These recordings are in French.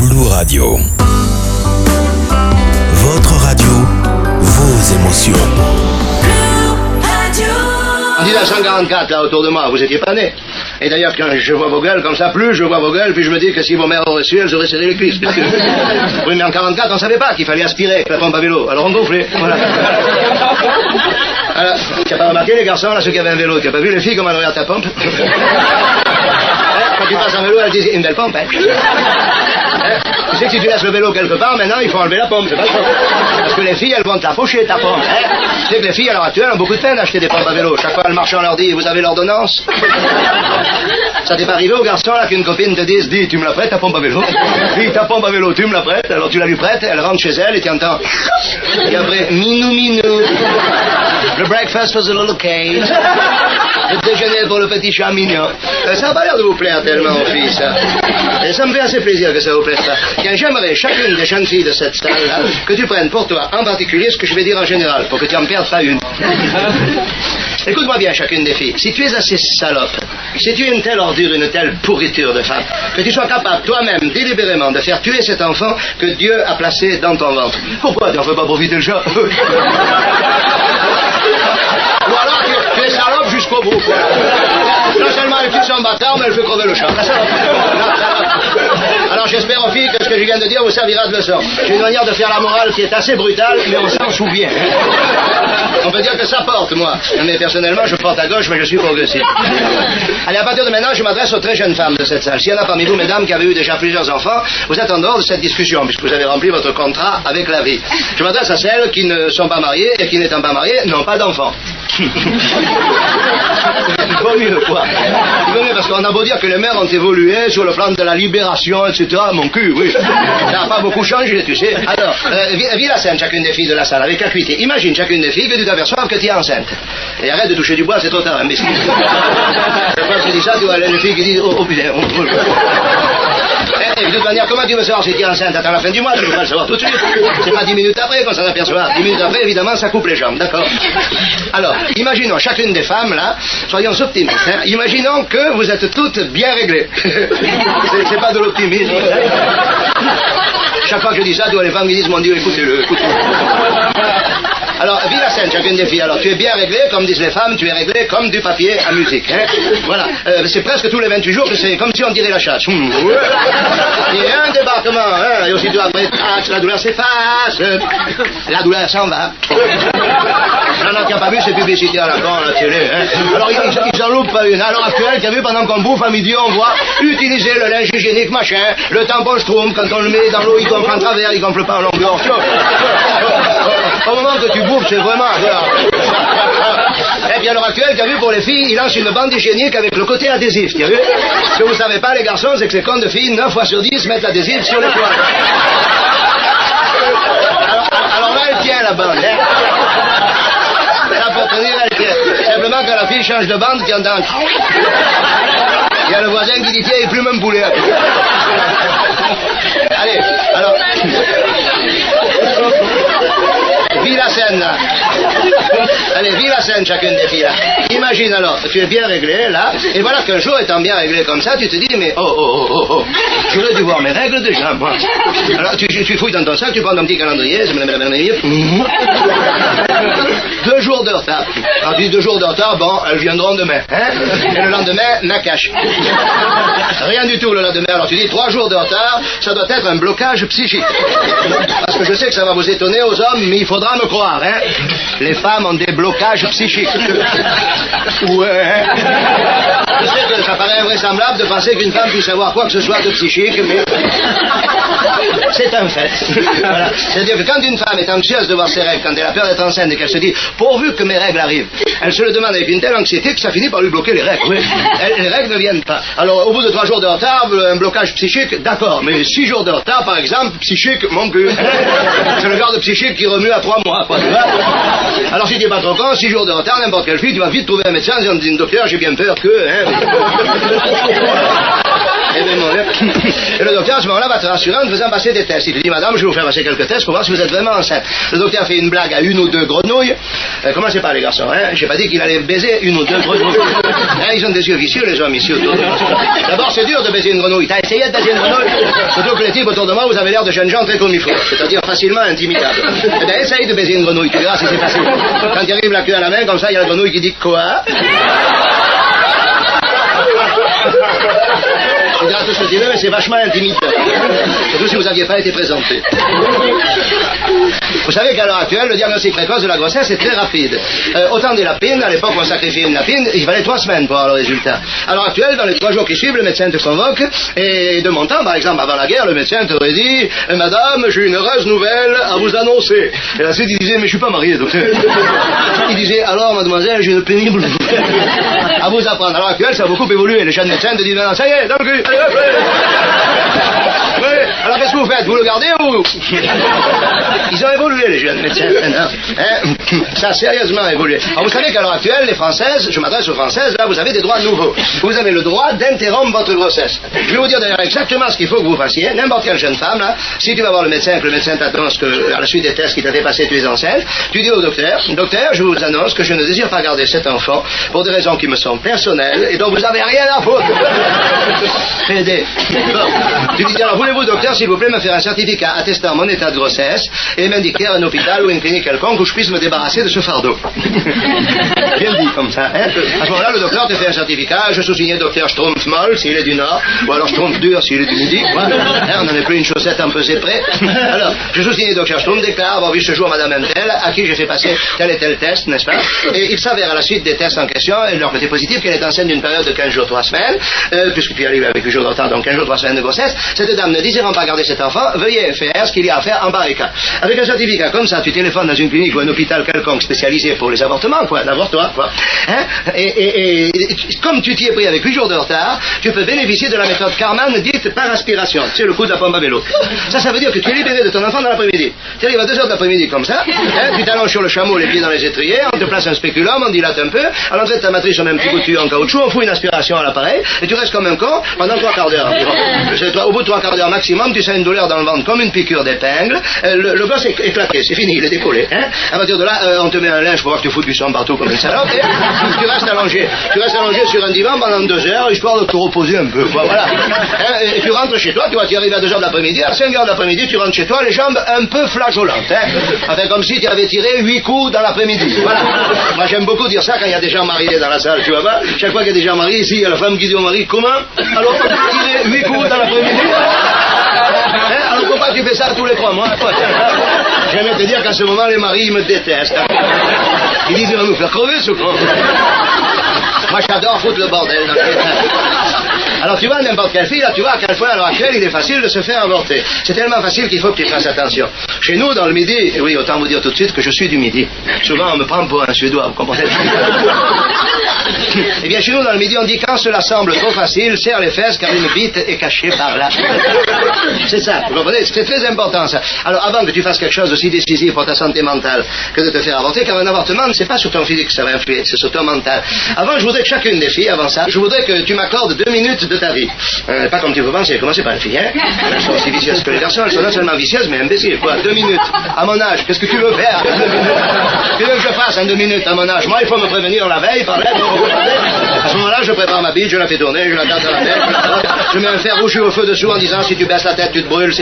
Blue Radio. Votre radio, vos émotions. En 1944, là, autour de moi, vous étiez pas nés. Et d'ailleurs, quand je vois vos gueules comme ça, plus je vois vos gueules, puis je me dis que si vos mères auraient su, elles auraient serré les cuisses. Oui, mais en 44, on savait pas qu'il fallait aspirer avec la pompe à vélo. Alors on gonflait, voilà. Alors, tu n'as pas remarqué, les garçons, là, ceux qui avaient un vélo, tu n'as pas vu les filles comment elles regardent ta pompe? Quand tu passes en vélo, elles disent, une belle pompe, hein. Tu sais que si tu laisses le vélo quelque part, maintenant, il faut enlever la pompe, c'est pas ça. Parce que les filles, elles vont te la faucher, ta pompe, hein. Tu sais que les filles, à l'heure actuelle, ont beaucoup de peine d'acheter des pompes à vélo. Chaque fois, le marchand leur dit, vous avez l'ordonnance? Ça t'est pas arrivé aux garçons, là, qu'une copine te dise, dis, tu me la prêtes, ta pompe à vélo? Dis, ta pompe à vélo, tu me la prêtes? Alors tu la lui prêtes, elle rentre chez elle et tu entends. Et après, minou. Le breakfast for the little cage. Le déjeuner pour le petit chat mignon. Ça n'a pas l'air de vous plaire tellement, filles, ça. Et ça me fait assez plaisir que ça vous plaise pas. Tiens, j'aimerais, chacune des jeunes filles de cette salle-là, que tu prennes pour toi, en particulier, ce que je vais dire en général, pour que tu en perdes pas une. Écoute-moi bien, chacune des filles. Si tu es assez salope, si tu es une telle ordure, une telle pourriture de femme, que tu sois capable, toi-même, délibérément, de faire tuer cet enfant que Dieu a placé dans ton ventre. Pourquoi tu n'en fais pas profiter le chat? Ou alors tu es salope jusqu'au bout, quoi. Non seulement elle tue son bâtard, mais elle fait crever le chat. La salope. Alors j'espère aux filles que ce que je viens de dire vous servira de leçon. J'ai une manière de faire la morale qui est assez brutale, mais on s'en souvient. On peut dire que ça porte, moi. Mais personnellement, je porte à gauche, mais je suis progressif. Allez, à partir de maintenant, je m'adresse aux très jeunes femmes de cette salle. S'il y en a parmi vous, mesdames, qui avez eu déjà plusieurs enfants, vous êtes en dehors de cette discussion, puisque vous avez rempli votre contrat avec la vie. Je m'adresse à celles qui ne sont pas mariées et qui, n'étant pas mariées, n'ont pas d'enfants. Il vaut mieux, quoi. Il vaut mieux, parce qu'on a beau dire que les mères ont évolué sur le plan de la libération, etc. Mon cul, oui. Ça n'a pas beaucoup changé, tu sais. Alors, vis la scène, chacune des filles de la salle, avec acuité. Imagine, chacune des filles, que tu t'aperçoives que tu es enceinte. Et arrête de toucher du bois, c'est trop tard, imbécile. Chaque fois que tu dis ça, tu vois les filles qui disent, oh putain, de toute manière, comment tu veux savoir si tu es enceinte? Attends la fin du mois, tu ne peux pas le savoir tout de suite. C'est pas 10 minutes après qu'on s'en aperçoit. 10 minutes après, évidemment, ça coupe les jambes, d'accord? Alors, imaginons, chacune des femmes, là, soyons optimistes, hein, imaginons que vous êtes toutes bien réglées. C'est pas de l'optimisme. Chaque fois que je dis ça, tu vois les femmes qui disent, mon Dieu, écoutez-le. Alors, vis la scène, chacune des filles. Alors, tu es bien réglé, comme disent les femmes, tu es réglé comme du papier à musique. Hein. Voilà. C'est presque tous les 28 jours que c'est comme si on dirait la chasse. Il y a un débarquement, hein, et aussitôt après, la douleur s'efface. La douleur s'en va. Non, tu n'as pas vu ces publicités à la con, à la télé. Hein. Alors, ils en loupent pas une. À l'heure actuelle, tu as vu, pendant qu'on bouffe à midi, on voit utiliser le linge hygiénique, machin, le tampon Schtroumpf, quand on le met dans l'eau, il gonfle en travers, il gonfle pas en longueur. Au moment que tu bouffes, c'est vraiment... Et puis à l'heure actuelle, tu as vu, pour les filles, ils lancent une bande hygiénique avec le côté adhésif, tu as vu? Ce que vous savez pas, les garçons, c'est que ces cons de filles, 9 fois sur 10, mettent l'adhésif sur les toiles. Alors là, elle tient, la bande, hein? Là, pour tenir, elle tient. Simplement, quand la fille change de bande, tu entends... Il y a le voisin qui dit, tiens, il plume un poulet. Allez, alors... Vis la scène, là. Allez, vis la scène, chacune des filles, là. Imagine, alors, tu es bien réglé, là, et voilà qu'un jour, étant bien réglé comme ça, tu te dis, mais oh, j'aurais dû voir mes règles déjà, moi. Alors, tu fouilles dans ton sac, tu prends ton petit calendrier, 2 jours de retard. Alors, tu dis 2 jours de retard, bon, elles viendront demain, hein. Et le lendemain, Nakash. Rien du tout le lendemain. Alors, tu dis 3 jours de retard, ça doit être un blocage psychique. Parce que je sais que ça va vous étonner aux hommes, mais il faudra me croire, hein. Les femmes ont des blocages psychiques. Ouais. Je sais que ça paraît invraisemblable de penser qu'une femme puisse avoir quoi que ce soit de psychique, mais c'est un fait. Voilà. C'est-à-dire que quand une femme est anxieuse de voir ses règles, quand elle a peur d'être enceinte et qu'elle se dit, pourvu que mes règles arrivent, elle se le demande avec une telle anxiété que ça finit par lui bloquer les règles. Oui. Les règles ne viennent pas. Alors, au bout de 3 jours de retard, un blocage psychique, d'accord, mais 6 jours de retard, par exemple, psychique, mon cul. C'est le genre de psychique qui remue à 3 mois, quoi, tu vois. Alors, si tu n'es pas trop con, 6 jours de retard, n'importe quelle fille, tu vas vite trouver un médecin en disant, docteur, j'ai bien peur que... Hein. Et le docteur, à ce moment-là, va te rassurer en te faisant passer des tests. Il te dit, madame, je vais vous faire passer quelques tests pour voir si vous êtes vraiment enceinte. Le docteur fait une blague à une ou deux grenouilles. Commencez pas, les garçons, hein. J'ai pas dit qu'il allait baiser une ou deux grenouilles. Hein, ils ont des yeux vicieux, les hommes, ici, autour de moi. D'abord, c'est dur de baiser une grenouille. T'as essayé de baiser une grenouille? Surtout que les types autour de moi, vous avez l'air de jeunes gens très comme il faut. C'est-à-dire facilement intimidables. Eh bien, essaye de baiser une grenouille, tu verras si c'est facile. Quand il arrive la queue à la main, comme ça, il y a la grenouille qui dit quoi? Tu diras tout ce que tu veux, mais c'est vachement intimidant. Surtout si vous n'aviez pas été présenté. Vous savez qu'à l'heure actuelle, le diagnostic précoce de la grossesse est très rapide. Autant des lapines, à l'époque où on sacrifiait une lapine, il fallait 3 semaines pour avoir le résultat. À l'heure actuelle, dans les 3 jours qui suivent, le médecin te convoque, et de mon temps, par exemple, avant la guerre, le médecin t'aurait dit « Madame, j'ai une heureuse nouvelle à vous annoncer. » Et ensuite, il disait « Mais je suis pas marié, docteur. » Il disait « Alors, mademoiselle, j'ai une pénible nouvelle à vous apprendre. » À l'heure actuelle, ça a beaucoup évolué. Les jeunes médecins te disent « Ça y est, dans le cul. Allez, hop, oui. Alors qu'est-ce que vous faites? Vous le gardez ou... Ils ont évolué, les jeunes médecins, maintenant. Hein? Ça a sérieusement évolué. Alors vous savez qu'à l'heure actuelle, les Françaises, je m'adresse aux Françaises, là, vous avez des droits nouveaux. Vous avez le droit d'interrompre votre grossesse. Je vais vous dire d'ailleurs exactement ce qu'il faut que vous fassiez. N'importe quelle jeune femme, là, si tu vas voir le médecin, que le médecin t'annonce que, à la suite des tests qui t'a fait passer, tu es enceinte, tu dis au docteur, docteur, je vous annonce que je ne désire pas garder cet enfant pour des raisons qui me sont personnelles et dont vous n'avez rien à foutre. Aider. Bon. Tu dis alors, voulez-vous, docteur, s'il vous plaît, me faire un certificat attestant mon état de grossesse et m'indiquer un hôpital ou une clinique quelconque où je puisse me débarrasser de ce fardeau. Bien dit comme ça, hein? À ce moment-là, le docteur te fait un certificat, je sous-signais docteur Schtroumpf molle s'il est du Nord, ou alors Schtroumpf dur s'il est du Midi. Voilà. Hein, on n'en est plus une chaussette un peu séprée. Alors, je sous-signais docteur Schtroumpf, déclare avoir vu ce jour madame Untel, à qui j'ai fait passer tel et tel test, n'est-ce pas? Et il s'avère à la suite des tests en question, et de leur côté positif, qu'elle est enceinte d'une période de 15 jours, 3 semaines, puisque tu arrives avec 8 jours de retard, donc 15 jours, 3 semaines de grossesse. Cette dame ne désirant pas garder cet enfant, veuillez faire ce qu'il y a à faire en pareil cas. Avec un certificat comme ça, tu téléphones dans une clinique ou un hôpital quelconque spécialisé pour les avortements, quoi, d'avortoir, quoi. Hein? Et comme tu t'y es pris avec 8 jours de retard, tu peux bénéficier de la méthode Karman dite par aspiration. C'est le coup de la pompe à vélo. Ça veut dire que tu es libéré de ton enfant dans l'après-midi. Tu arrives à 2h de l'après-midi comme ça, hein, tu t'allonges sur le chameau, les pieds dans les étriers, on te place un spéculum, on dilate un peu, à l'entrée de ta matrice on met un petit coutu en caoutchouc, on fout une aspiration à l'appareil, et tu restes comme un con pendant 3 quarts d'heure environ. Au bout de 3 quarts d'heure maximum, tu sens une douleur dans le ventre comme une piqûre d'épingle, le gosse est éclaté, c'est fini, il est décollé. Hein. À partir de là, on te met un linge pour voir que tu fous du sang partout comme une salope, et tu restes allongé. Tu restes allongé sur un divan pendant 2 heures, histoire de te reposer un peu, quoi, voilà. Hein, et tu rentres chez toi, tu vois, tu arrives à 2h de l'après-midi, à 5h de l'après-midi, tu rentres chez toi, les jambes un peu flageolantes, hein. Enfin, comme si tu avais tiré 8 coups dans l'après-midi, voilà. Moi, j'aime beaucoup dire ça quand il y a des gens mariés dans la salle, tu vois pas. Chaque fois qu'il y a des gens mariés, ici, il y a la femme qui dit au mari, comment? Alors, tu as tiré 8 coups dans l'après-midi? Hein? Alors pourquoi tu fais ça tous les 3 mois? J'aimais te dire qu'à ce moment, les maris me détestent. Ils disent, il va nous faire crever, ce con. Moi, j'adore foutre le bordel dans le... Alors, tu vois, n'importe quelle fille, là, tu vois à quel point, à l'heure actuelle, il est facile de se faire avorter. C'est tellement facile qu'il faut que tu fasses attention. Chez nous, dans le Midi, oui, autant vous dire tout de suite que je suis du Midi. Souvent, on me prend pour un Suédois, vous comprenez? Eh bien, chez nous, dans le Midi, on dit quand cela semble trop facile, serre les fesses car une bite est cachée par là. C'est ça, vous comprenez? C'est très important, ça. Alors, avant que tu fasses quelque chose d'aussi décisif pour ta santé mentale que de te faire avorter, car un avortement, c'est pas sur ton physique que ça va influer, c'est sur ton mental. Avant, je voudrais que chacune des filles, avant ça, je voudrais que tu m'accordes 2 minutes de ta vie. Pas comme tu peux penser, commencez pas, les filles, hein? Elles sont aussi vicieuses que les garçons, elles sont non seulement vicieuses, mais imbéciles, quoi. 2 minutes. À mon âge, qu'est-ce que tu veux faire? 2 minutes. Tu veux que je fasse en 2 minutes à mon âge? Moi, il faut me prévenir la veille par lettre. À ce moment-là, je prépare ma bite, je la fais tourner, je la garde dans la tête, je mets un fer rouge au feu dessous en disant si tu baisses la tête, tu te brûles.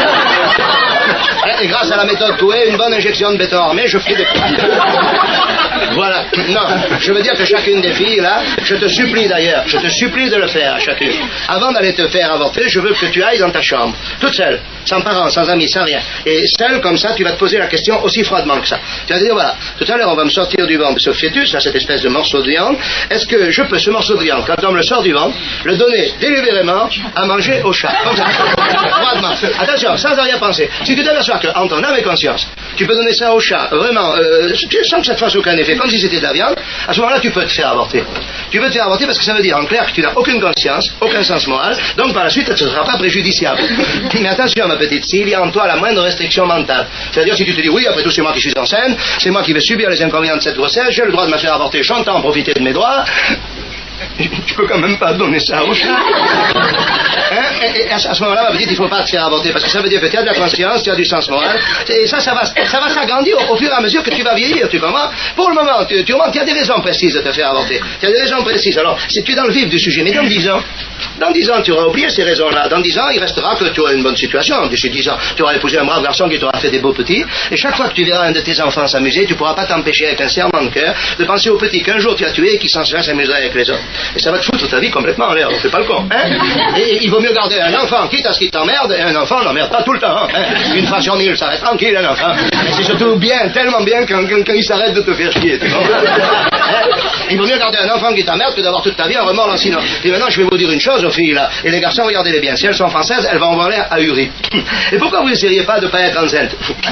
Et grâce à la méthode Coué, une bonne injection de béton armé, je fais des... Voilà. Non, je veux dire que chacune des filles, là, je te supplie d'ailleurs, je te supplie de le faire à chacune. Avant d'aller te faire avorter, je veux que tu ailles dans ta chambre, toute seule, sans parents, sans amis, sans rien. Et seule, comme ça, tu vas te poser la question aussi froidement que ça. Tu vas te dire, voilà, tout à l'heure, on va me sortir du ventre de ce fœtus, là, cette espèce de morceau de viande. Est-ce que je peux, ce morceau de viande, quand on me le sort du ventre, le donner délibérément à manger au chat? Comme ça, froidement. Attention, sans rien penser. Si tu t'aperçois qu'en ton âme et conscience, tu peux donner ça au chat, vraiment, sans que ça te fasse aucun effet, comme si c'était de la viande, à ce moment-là, tu peux te faire avorter. Tu peux te faire avorter parce que ça veut dire, en clair, que tu n'as aucune conscience, aucun sens moral, donc par la suite, ça ne sera pas préjudiciable. Mais attention, ma petite, s'il y a en toi la moindre restriction mentale, c'est-à-dire si tu te dis, oui, après tout, c'est moi qui suis enceinte, c'est moi qui vais subir les inconvénients de cette grossesse, j'ai le droit de me faire avorter, j'entends profiter de mes droits, Tu peux quand même pas donner ça au chat. Hein? Et à ce moment-là, ma petite, il faut pas te faire avorter, parce que ça veut dire que tu as de la conscience, tu as du sens moral, et ça va s'agrandir au fur et à mesure que tu vas vieillir, tu comprends? Pour le moment, tu as des raisons précises de te faire avorter. Tu as des raisons précises. Alors, si tu es dans le vif du sujet, mais dans 10 ans, tu auras oublié ces raisons-là. Dans 10 ans, il restera que tu auras une bonne situation. D'ici 10 ans, tu auras épousé un brave garçon qui t'aura fait des beaux petits. Et chaque fois que tu verras un de tes enfants s'amuser, tu ne pourras pas t'empêcher avec un serrement de cœur de penser au petit qu'un jour tu as tué et qui sans cela s'amuserait avec les autres. Et ça va te foutre ta vie complètement en l'air. On fait pas le con. Hein? Et il vaut mieux garder un enfant, quitte à ce qu'il t'emmerde, et un enfant n'emmerde pas tout le temps. Hein? Une fois sur 1000, ça reste tranquille, un enfant. Et c'est surtout bien, tellement bien quand il s'arrête de te faire chier. Il vaut mieux garder un enfant qui t'emmerde que d'avoir toute ta vie un remords lancinant. Et maintenant, je vais vous dire une chose aux filles, là. Et les garçons, regardez-les bien. Si elles sont françaises, elles vont avoir l'air ahuries. Et pourquoi vous n'essayeriez pas de ne pas être enceinte?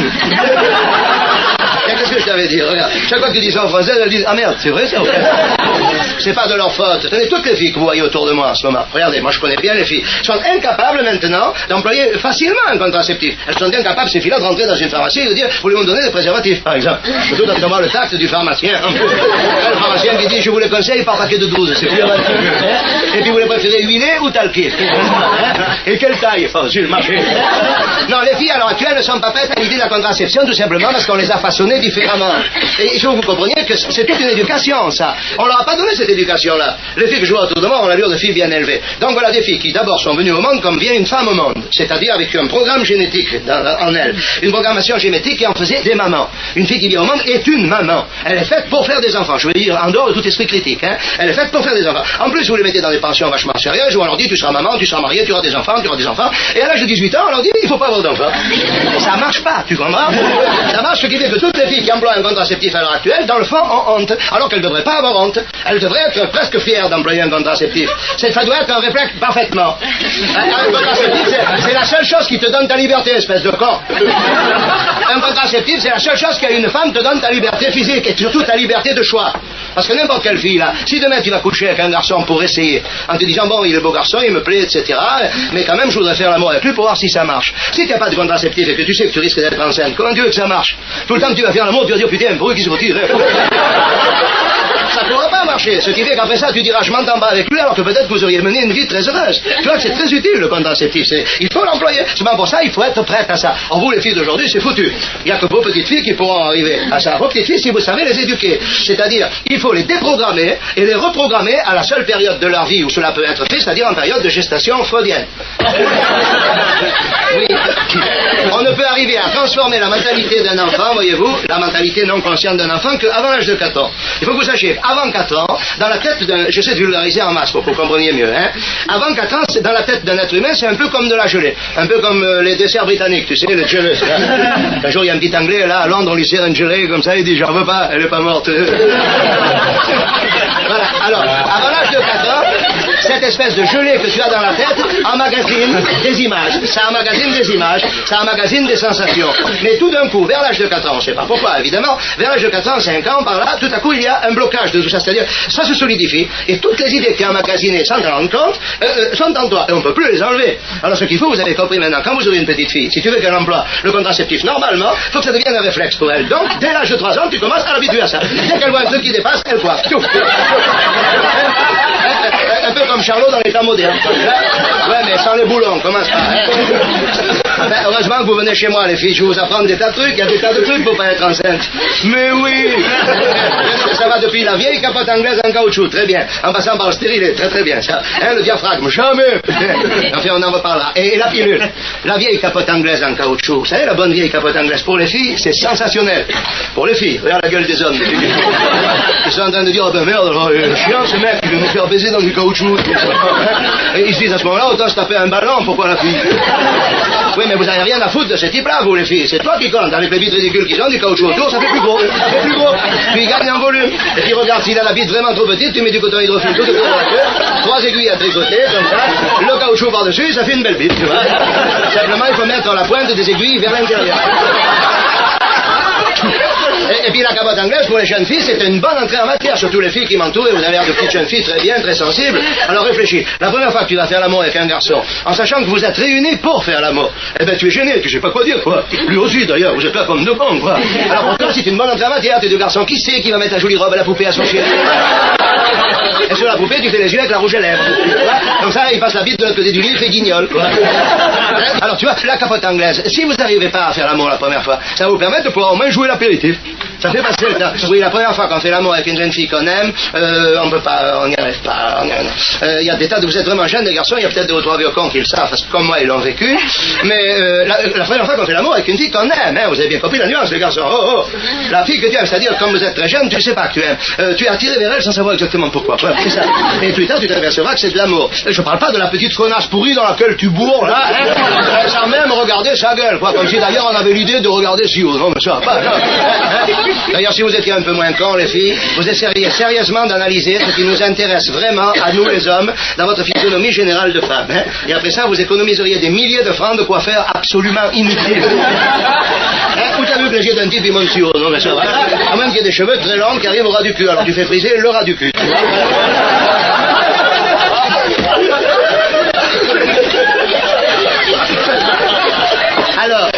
Qu'est-ce que je t'avais dit? Regarde, chaque fois que tu dis ça en français, elles disent « Ah merde, c'est vrai ça ?» C'est pas de leur faute. Tenez, toutes les filles que vous voyez autour de moi en ce moment, regardez, moi je connais bien les filles, sont incapables maintenant d'employer facilement un contraceptif. Elles sont incapables, ces filles-là, de rentrer dans une pharmacie et de dire « Voulez-vous me donner des préservatifs, par exemple ?» Surtout d'avoir le tact du pharmacien. Le pharmacien qui dit « Je vous les conseille par paquet de 12, c'est plus avancé. Et puis vous les préférez huilés ou talqués? Et quelle taille? Enfin, sur le marché. Non, les filles à l'heure actuelle ne sont pas prêtes à l'idée de la contraception, tout simplement parce qu'on les a façonnées différemment. Et il faut que vous compreniez que c'est toute une éducation, ça. On leur a pas donné cette éducation-là. Les filles que je vois autour de moi ont l'allure de filles bien élevées. Donc voilà des filles qui d'abord sont venues au monde comme vient une femme au monde, c'est-à-dire avec un programme génétique en elle, une programmation génétique qui en faisait des mamans. Une fille qui vient au monde est une maman. Elle est faite pour faire des enfants. Je veux dire, en dehors de tout esprit critique. Hein. Elle est faite pour faire des enfants. En plus, vous les mettez dans des pensions vachement sérieuses où on leur dit tu seras maman, tu seras mariée, tu auras des enfants, tu auras des enfants. Et à l'âge de 18 ans, on leur dit il faut pas avoir d'enfants. Ça marche pas, tu comprends? Ça marche, ce qui fait que toutes les filles qui emploient un contraceptif à l'heure actuelle, dans le fond, ont honte. Alors qu'elles ne devraient pas avoir honte. Elles devraient être presque fières d'employer un contraceptif. Ça doit être un réflexe parfaitement. Un contraceptif, c'est la seule chose qui te donne ta liberté, espèce de con. Un contraceptif, c'est la seule chose qu'à une femme te donne ta liberté physique et surtout ta liberté de choix. Parce que n'importe quelle fille, là, si demain tu vas coucher avec un garçon pour essayer, en te disant, bon, il est beau garçon, il me plaît, etc., mais quand même, je voudrais faire l'amour avec lui pour voir si ça marche. Si tu n'as pas de contraceptif et que tu sais que tu risques d'être enceinte, comment tu veux que ça marche? Tout le temps que tu vas faire l'amour, tu vas dire, putain, pour eux qui se retire. Ça ne pourra pas marcher. Ce qui fait qu'après ça, tu diras, je m'entends pas avec lui, alors que peut-être que vous auriez mené une vie très heureuse. Tu vois que c'est très utile, le contraceptif. Il faut l'employer. Seulement pour ça, il faut être prête à ça. Or, vous, les filles d'aujourd'hui, c'est foutu. Il n'y a que vos petites filles qui pourront arriver à ça. Vos petites filles, si vous savez les éduquer. C'est-à-dire, il faut les déprogrammer et les reprogrammer à la seule période de leur vie où cela peut être fait, c'est-à-dire en période de gestation freudienne. Oui. On ne peut arriver à transformer la mentalité d'un enfant, voyez-vous, la mentalité non consciente d'un enfant qu'avant l'âge de 4 ans. Il faut que vous sachiez, avant 4 ans, dans la tête d'un... J'essaie de vulgariser en masse pour que vous compreniez mieux. Hein. Avant 4 ans, dans la tête d'un être humain, c'est un peu comme de la gelée. Un peu comme les desserts britanniques, tu sais, les gelées. Un jour, il y a un petit Anglais, là, à Londres, on lui sert une gelée comme ça, il dit, j'en veux pas, elle est pas morte. Voilà. Alors, avant l'âge de 4 ans, cette espèce de gelée que tu as dans la tête emmagasine des images. Ça emmagasine des images, ça emmagasine des sensations. Mais tout d'un coup, vers l'âge de 4 ans, on ne sait pas pourquoi, évidemment, vers l'âge de 4 ans, 5 ans, par là, tout à coup, il y a un blocage de tout ça. C'est-à-dire, ça se solidifie, et toutes les idées que tu as emmagasinées sans te rendre compte, sont en toi, et on ne peut plus les enlever. Alors, ce qu'il faut, vous avez compris maintenant, quand vous aurez une petite fille, si tu veux qu'elle emploie le contraceptif normalement, il faut que ça devienne un réflexe pour elle. Donc, dès l'âge de 3 ans, tu commences à l'habituer à ça. Dès qu'elle voit un truc qui dépasse, elle coiffe. Un peu comme Charlot dans les temps modernes. Ouais, mais sans les boulons, commence pas. Ben, heureusement que vous venez chez moi, les filles, je vais vous apprendre des tas de trucs. Il y a des tas de trucs pour pas être enceinte. Mais oui. Ça va depuis la vieille capote anglaise en caoutchouc, très bien. En passant par le stérilet, très très bien. Ça. Hein, le diaphragme, jamais. Enfin, on en reparlera. Et la pilule. La vieille capote anglaise en caoutchouc. Vous savez, la bonne vieille capote anglaise, pour les filles, c'est sensationnel. Pour les filles, regarde la gueule des hommes. Ils sont en train de dire, oh ben merde, chiant ce mec, il veut nous faire baiser dans du caoutchouc. Et ils se disent à ce moment-là, autant se taper un ballon, pourquoi la fille? Oui, mais vous n'avez rien à foutre de ce type-là, vous les filles. C'est toi qui compte. Avec les vides ridicules qu'ils ont, du caoutchouc autour, ça fait plus gros. C'est plus gros. Puis il gagne en volume. Et puis regarde, s'il a la bite vraiment trop petite, tu mets du coton hydrophile tout autour de la queue, 3 aiguilles à tricoter, comme ça, le caoutchouc par-dessus, ça fait une belle bite, tu vois. Simplement, il faut mettre la pointe des aiguilles vers l'intérieur. Et puis la capote anglaise, pour les jeunes filles, c'était une bonne entrée en matière, surtout les filles qui m'entouraient. Vous avez l'air de petites jeunes filles très bien, très sensibles. Alors réfléchis, la première fois que tu vas faire l'amour avec un garçon, en sachant que vous êtes réunis pour faire l'amour, eh ben tu es gêné, tu sais pas quoi dire, quoi. Lui aussi, d'ailleurs, vous êtes là comme deux cons, quoi. Alors pour toi, c'est une bonne entrée en matière, tes deux garçons, qui sait qui va mettre la jolie robe à la poupée à son chéri? Et sur la poupée, tu fais les yeux avec la rouge à lèvres. Comme ça, il passe la bite de l'autre côté du lit, il fait guignol, quoi. Alors tu vois, la capote anglaise, si vous n'arrivez pas à faire l'amour la première fois, ça va vous permettre de pouvoir au moins jouer l'apéritif. Ça fait passer le temps. Oui, la première fois qu'on fait l'amour avec une jeune fille qu'on aime, on peut pas, on n'y arrive pas. Il y a des tas de, vous êtes vraiment jeunes, des garçons, il y a peut-être deux ou trois vieux cons qui le savent, parce que comme moi, ils l'ont vécu. Mais la première fois qu'on fait l'amour avec une fille qu'on aime, hein, vous avez bien compris la nuance, les garçons. Oh, oh. La fille que tu aimes, c'est-à-dire, comme vous êtes très jeune, tu ne sais pas que tu aimes. Tu es attiré vers elle sans savoir exactement pourquoi. Voilà, c'est ça. Et plus tard, tu t'apercevras que c'est de l'amour. Je parle pas de la petite connasse pourrie dans laquelle tu bourres, là, hein, sans même regarder sa gueule, quoi. Comme si d'ailleurs on avait l'idée de regarder si haut. Non, mais ça va pas, non. D'ailleurs, si vous étiez un peu moins cons, les filles, vous essayeriez sérieusement d'analyser ce qui nous intéresse vraiment, à nous les hommes, dans votre physionomie générale de femme. Hein. Et après ça, vous économiseriez des milliers de francs de quoi faire absolument inutile. Hein, où t'as vu que les yeux d'un type, ils montent si haut, non, mais ça va. À moins qu'il y ait des cheveux très longs qui arrivent au ras du cul. Alors tu fais friser le ras du cul. Alors,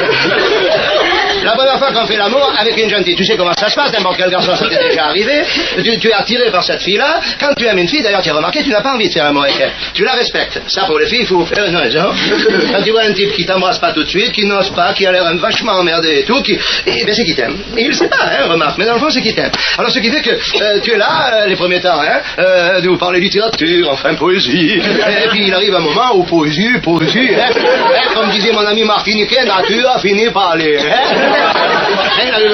la première fois qu'on fait l'amour avec une jeune fille, tu sais comment ça se passe, n'importe quel garçon, ça t'est déjà arrivé, tu es attiré par cette fille-là, quand tu aimes une fille, d'ailleurs tu as remarqué, tu n'as pas envie de faire l'amour avec elle, tu la respectes, ça pour les filles, il faut faire une raison, quand tu vois un type qui t'embrasse pas tout de suite, qui n'ose pas, qui a l'air vachement emmerdé et tout, ben c'est qui t'aime, et il le sait pas, hein, remarque, mais dans le fond c'est qui t'aime, alors ce qui fait que tu es là, les premiers temps, hein, de vous parler littérature, enfin poésie, et puis il arrive un moment où poésie, hein, comme disait mon ami Martiniquais, nature a fini par aller, hein.